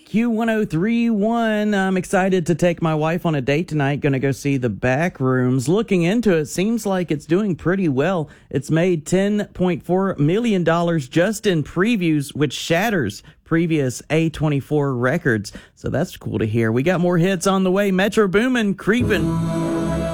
Q1031. I'm excited to take my wife on a date tonight. Going to go see The Backrooms. Looking into it, seems like it's doing pretty well. It's made $10.4 million just in previews, which shatters previous A24 records. So that's cool to hear. We got more hits on the way. Metro Boomin' creeping.